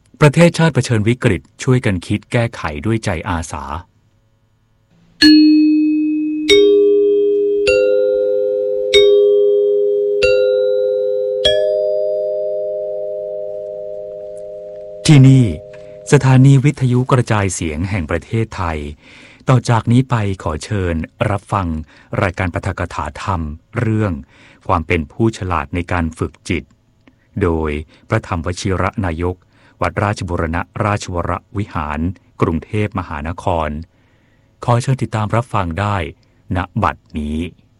ประเทศชาติเผชิญวิกฤตช่วยกันคิดแก้ไขด้วยใจอาสาที่นี่สถานีวิทยุกระจายเสียงแห่งประเทศไทยต่อจากนี้ไปขอเชิญรับฟังรายการปาฐกถาธรรมเรื่องความเป็นผู้ฉลาดในการฝึกจิตโดยพระธรรมวชิรนายกวัดราชบูรณราชวรวิหารกรุงเทพมหานครขอเชิญติดตามรับฟังได้ณบัดนี้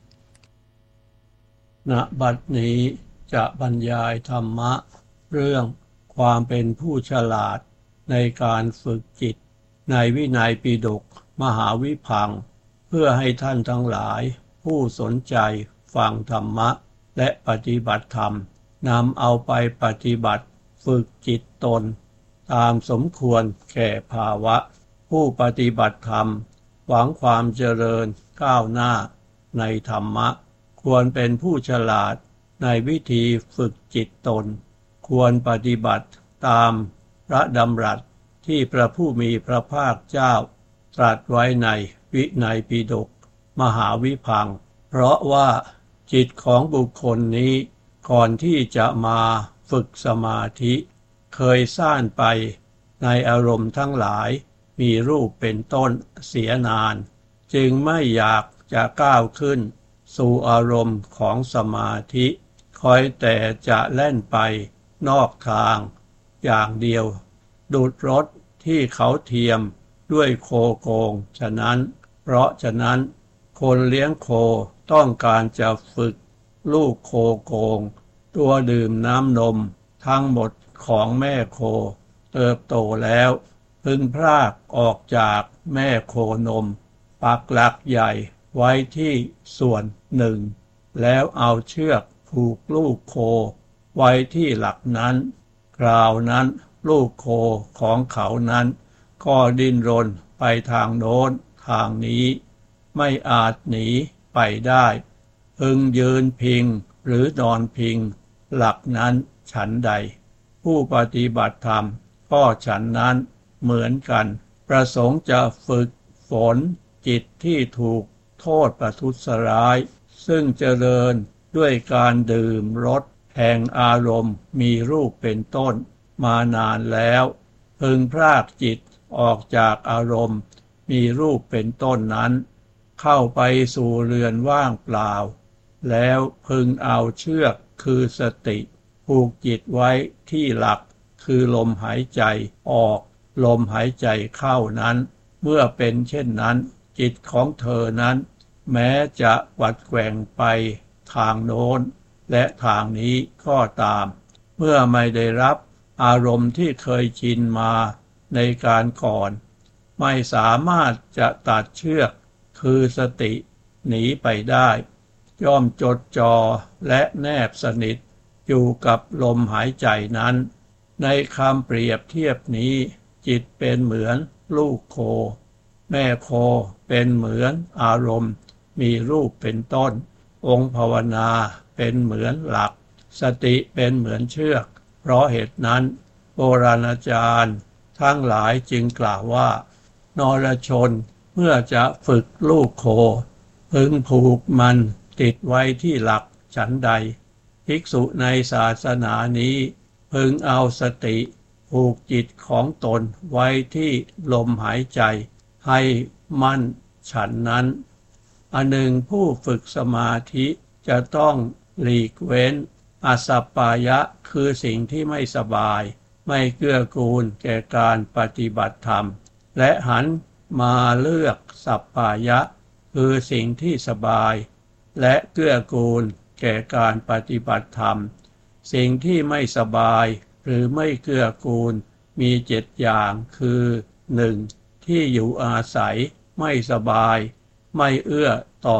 ณบัดนี้จะบรรยายธรรมะเรื่องความเป็นผู้ฉลาดในการฝึกจิตในวินัยปิฎกมหาวิภังค์เพื่อให้ท่านทั้งหลายผู้สนใจฟังธรรมะและปฏิบัติธรรมนำเอาไปปฏิบัติฝึกจิตตนตามสมควรแก่ภาวะผู้ปฏิบัติธรรมหวังความเจริญก้าวหน้าในธรรมะควรเป็นผู้ฉลาดในวิธีฝึกจิตตนควรปฏิบัติตามพระดำรัสที่พระผู้มีพระภาคเจ้าตรัสไว้ในวินัยปิฎกมหาวิภังค์เพราะว่าจิตของบุคคลนี้ก่อนที่จะมาฝึกสมาธิเคยซ่านไปในอารมณ์ทั้งหลายมีรูปเป็นต้นเสียนานจึงไม่อยากจะก้าวขึ้นสู่อารมณ์ของสมาธิคอยแต่จะแล่นไปนอกทางอย่างเดียวดุจรถที่เขาเทียมด้วยโคโกงเพราะฉะนั้นคนเลี้ยงโคต้องการจะฝึกลูกโคโกงตัวดื่มน้ำนมทั้งหมดของแม่โคเติบโตแล้วพึงพรากออกจากแม่โคนมปักหลักใหญ่ไว้ที่ส่วนหนึ่งแล้วเอาเชือกผูกลูกโคไว้ที่หลักนั้นคราวนั้นลูกโคของเขานั้นก็ดิ้นรนไปทางโน้นทางนี้ไม่อาจหนีไปได้พึงยืนพิงหรือนอนพิงหลักนั้นฉันใดผู้ปฏิบัติธรรมก็ฉันนั้นเหมือนกันประสงค์จะฝึกฝนจิตที่ถูกโทษประทุษร้ายซึ่งเจริญด้วยการดื่มรสแห่งอารมณ์มีรูปเป็นต้นมานานแล้วพึงพรากจิตออกจากอารมณ์มีรูปเป็นต้นนั้นเข้าไปสู่เรือนว่างเปล่าแล้วพึงเอาเชือกคือสติผูกจิตไว้ที่หลักคือลมหายใจออกลมหายใจเข้านั้นเมื่อเป็นเช่นนั้นจิตของเธอนั้นแม้จะหวัดแกว่งไปทางโน้นและทางนี้ก็ตามเมื่อไม่ได้รับอารมณ์ที่เคยชินมาในการก่อนไม่สามารถจะตัดเชือกคือสติหนีไปได้ย่อมจดจ่อและแนบสนิทอยู่กับลมหายใจนั้นในคำเปรียบเทียบนี้จิตเป็นเหมือนลูกโคแม่โคเป็นเหมือนอารมณ์มีรูปเป็นต้นองค์ภาวนาเป็นเหมือนหลักสติเป็นเหมือนเชือกเพราะเหตุนั้นโบราณอาจารย์ทั้งหลายจึงกล่าวว่านรชนเมื่อจะฝึกลูกโคพึงผูกมันติดไว้ที่หลักฉันใดภิกษุในศาสนานี้พึงเอาสติผูกจิตของตนไว้ที่ลมหายใจให้มั่นฉันนั้นอันหนึ่งผู้ฝึกสมาธิจะต้องหลีกเว้นอสัปปายะคือสิ่งที่ไม่สบายไม่เกื้อกูลแก่การปฏิบัติธรรมและหันมาเลือกสัปปายะคือสิ่งที่สบายและเกื้อกูลแก่การปฏิบัติธรรมสิ่งที่ไม่สบายหรือไม่เกื้อกูลมี7อย่างคือ 1. ที่อยู่อาศัยไม่สบายไม่เอื้อต่อ